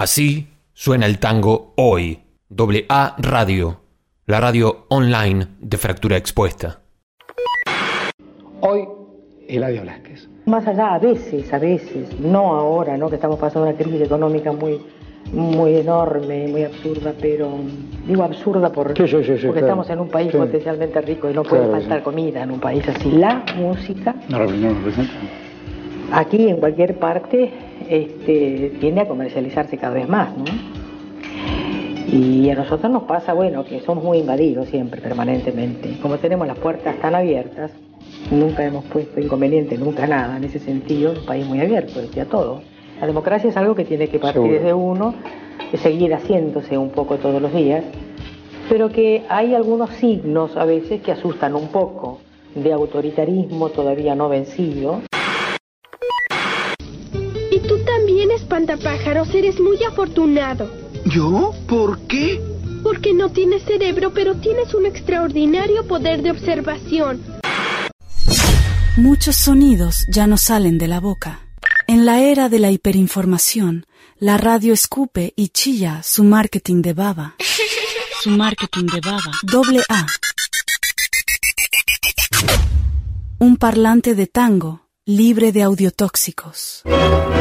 Así suena el tango hoy. AA Radio, la radio online de Fractura Expuesta. Hoy, Eladio Blasquez. Más allá, a veces, no ahora, ¿no? Que estamos pasando una crisis económica muy enorme, muy absurda, pero digo absurda porque Sí, claro. Estamos en un país potencialmente rico y no puede faltar comida en un país así. La música, no representa. Aquí en cualquier parte, tiende a comercializarse cada vez más, ¿no? Y a nosotros nos pasa, bueno, que somos muy invadidos siempre, permanentemente. Como tenemos las puertas tan abiertas, nunca hemos puesto inconveniente, nunca nada. En ese sentido, un país muy abierto, decía todo. La democracia es algo que tiene que partir desde uno, que seguir haciéndose un poco todos los días, pero que hay algunos signos a veces que asustan un poco, de autoritarismo todavía no vencido. Y tú también, espantapájaros, eres muy afortunado. ¿Yo? ¿Por qué? Porque no tienes cerebro, pero tienes un extraordinario poder de observación. Muchos sonidos ya no salen de la boca. En la era de la hiperinformación, la radio escupe y chilla su marketing de baba. Su marketing de baba. AA. Un parlante de tango libre de audiotóxicos.